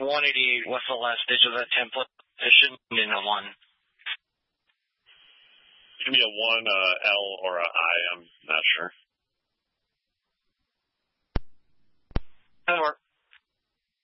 188, what's the last digit of that template? It shouldn't be a 1. It could be a 1, L, or a I. I'm not sure.